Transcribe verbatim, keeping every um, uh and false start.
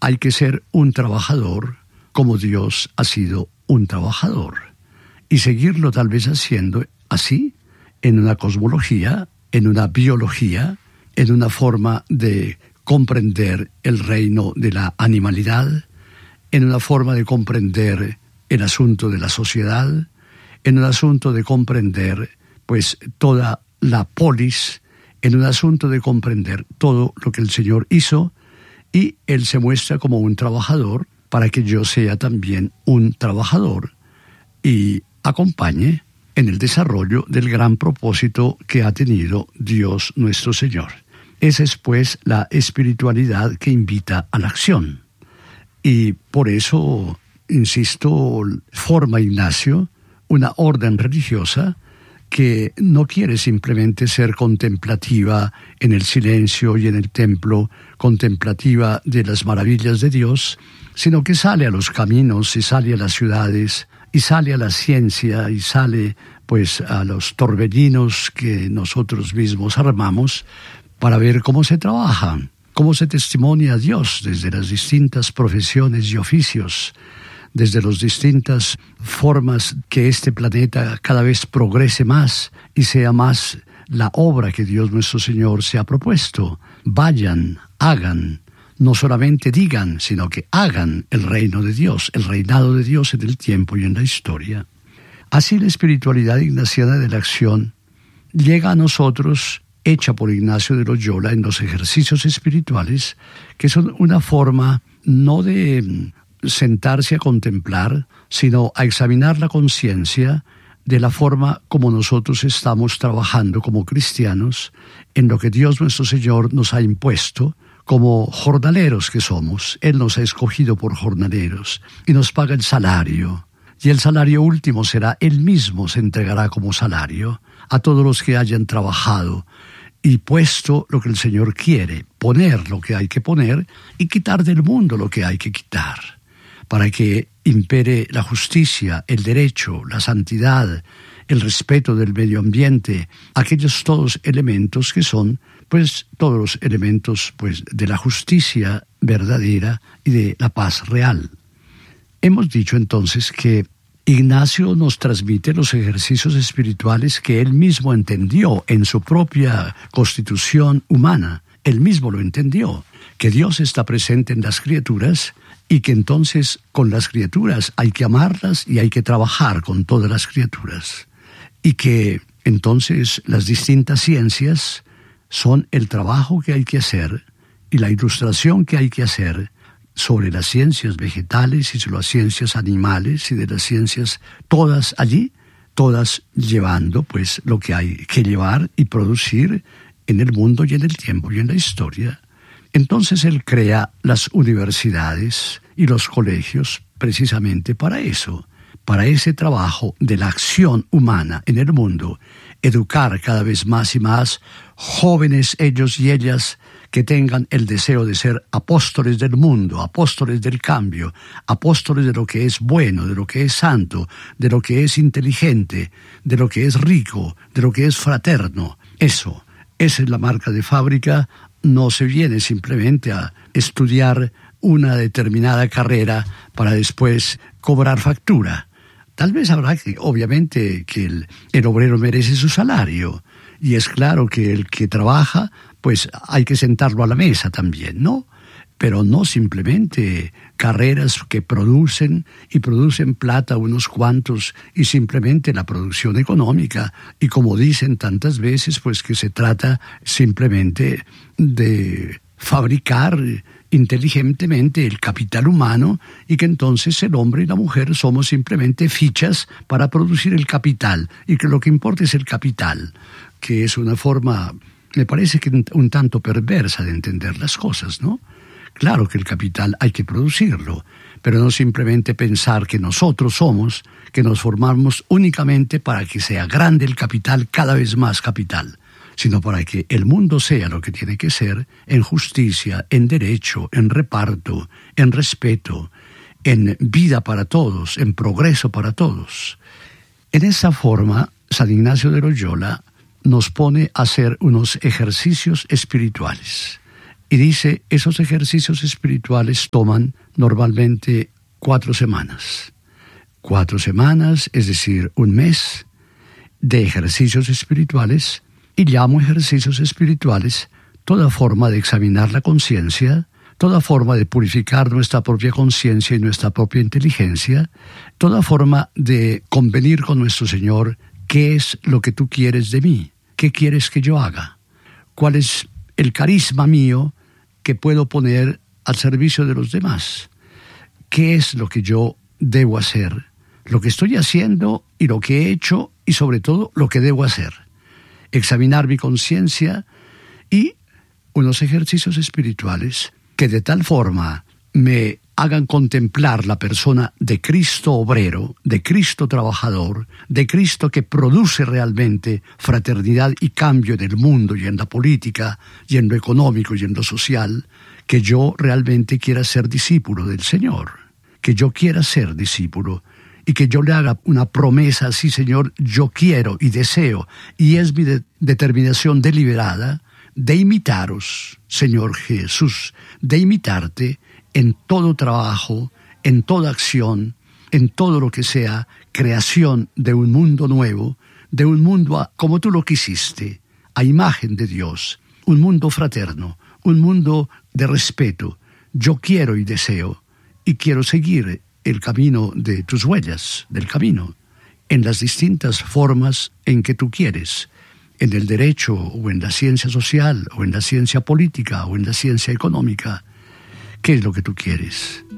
hay que ser un trabajador como Dios ha sido un trabajador y seguirlo tal vez haciendo así en una cosmología, en una biología, en una forma de comprender el reino de la animalidad, en una forma de comprender el asunto de la sociedad, en un asunto de comprender pues toda la polis, en un asunto de comprender todo lo que el Señor hizo, y Él se muestra como un trabajador para que yo sea también un trabajador y acompañe en el desarrollo del gran propósito que ha tenido Dios nuestro Señor. Esa es pues la espiritualidad que invita a la acción. Y por eso, insisto, forma Ignacio una orden religiosa que no quiere simplemente ser contemplativa en el silencio y en el templo, contemplativa de las maravillas de Dios, sino que sale a los caminos y sale a las ciudades y sale a la ciencia y sale pues a los torbellinos que nosotros mismos armamos para ver cómo se trabaja, cómo se testimonia a Dios desde las distintas profesiones y oficios, desde las distintas formas que este planeta cada vez progrese más y sea más la obra que Dios nuestro Señor se ha propuesto. Vayan, hagan, no solamente digan, sino que hagan el reino de Dios, el reinado de Dios en el tiempo y en la historia. Así la espiritualidad ignaciana de la acción llega a nosotros, hecha por Ignacio de Loyola en los ejercicios espirituales, que son una forma no de sentarse a contemplar, sino a examinar la conciencia de la forma como nosotros estamos trabajando como cristianos en lo que Dios nuestro Señor nos ha impuesto como jornaleros que somos. Él nos ha escogido por jornaleros y nos paga el salario. Y el salario último será, Él mismo se entregará como salario a todos los que hayan trabajado y puesto lo que el Señor quiere, poner lo que hay que poner y quitar del mundo lo que hay que quitar, para que impere la justicia, el derecho, la santidad, el respeto del medio ambiente, aquellos todos elementos que son, pues, todos los elementos, pues, de la justicia verdadera y de la paz real. Hemos dicho entonces que Ignacio nos transmite los ejercicios espirituales que él mismo entendió en su propia constitución humana. Él mismo lo entendió, que Dios está presente en las criaturas y que entonces con las criaturas hay que amarlas y hay que trabajar con todas las criaturas. Y que entonces las distintas ciencias son el trabajo que hay que hacer y la ilustración que hay que hacer sobre las ciencias vegetales y sobre las ciencias animales y de las ciencias todas allí, todas llevando pues lo que hay que llevar y producir en el mundo y en el tiempo y en la historia. Entonces él crea las universidades y los colegios precisamente para eso, para ese trabajo de la acción humana en el mundo, educar cada vez más y más jóvenes ellos y ellas que tengan el deseo de ser apóstoles del mundo, apóstoles del cambio, apóstoles de lo que es bueno, de lo que es santo, de lo que es inteligente, de lo que es rico, de lo que es fraterno. Eso, esa es la marca de fábrica. No se viene simplemente a estudiar una determinada carrera para después cobrar factura. Tal vez habrá que, obviamente, que el, el obrero merece su salario, y es claro que el que trabaja, pues hay que sentarlo a la mesa también, ¿no? Pero no simplemente carreras que producen y producen plata unos cuantos y simplemente la producción económica. Y como dicen tantas veces, pues que se trata simplemente de fabricar inteligentemente el capital humano y que entonces el hombre y la mujer somos simplemente fichas para producir el capital y que lo que importa es el capital, que es una forma, me parece que un tanto perversa de entender las cosas, ¿no? Claro que el capital hay que producirlo, pero no simplemente pensar que nosotros somos, que nos formamos únicamente para que sea grande el capital, cada vez más capital, sino para que el mundo sea lo que tiene que ser en justicia, en derecho, en reparto, en respeto, en vida para todos, en progreso para todos. En esa forma, San Ignacio de Loyola nos pone a hacer unos ejercicios espirituales. Y dice, esos ejercicios espirituales toman normalmente cuatro semanas. Cuatro semanas, es decir, un mes de ejercicios espirituales, y llamo ejercicios espirituales toda forma de examinar la conciencia, toda forma de purificar nuestra propia conciencia y nuestra propia inteligencia, toda forma de convenir con nuestro Señor qué es lo que tú quieres de mí, qué quieres que yo haga, cuál es el carisma mío que puedo poner al servicio de los demás, qué es lo que yo debo hacer, lo que estoy haciendo y lo que he hecho y sobre todo lo que debo hacer. Examinar mi conciencia y unos ejercicios espirituales que de tal forma me hagan contemplar la persona de Cristo obrero, de Cristo trabajador, de Cristo que produce realmente fraternidad y cambio en el mundo y en la política y en lo económico y en lo social, que yo realmente quiera ser discípulo del Señor, que yo quiera ser discípulo y que yo le haga una promesa así, Señor, yo quiero y deseo, y es mi de- determinación deliberada de imitaros, Señor Jesús, de imitarte en todo trabajo, en toda acción, en todo lo que sea creación de un mundo nuevo, de un mundo a- como tú lo quisiste, a imagen de Dios, un mundo fraterno, un mundo de respeto. Yo quiero y deseo, y quiero seguir el camino de tus huellas, del camino, en las distintas formas en que tú quieres, en el derecho o en la ciencia social o en la ciencia política o en la ciencia económica. ¿Qué es lo que tú quieres?